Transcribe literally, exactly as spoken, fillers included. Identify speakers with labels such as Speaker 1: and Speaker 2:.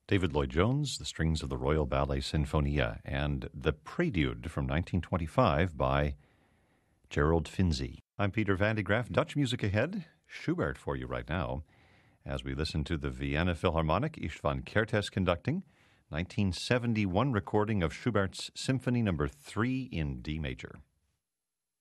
Speaker 1: David Lloyd-Jones, the strings of the Royal Ballet Sinfonia, and the Prelude from nineteen twenty-five by Gerald Finzi. I'm Peter Van de Graaff. Dutch music ahead. Schubert for you right now as we listen to the Vienna Philharmonic, Istvan Kertész conducting, nineteen seventy-one recording of Schubert's Symphony Number three in D major.